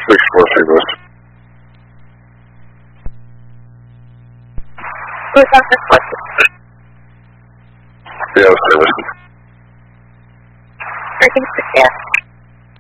6-4 St. Louis. Who's on this question? Yeah, St. Louis. I think so, yeah.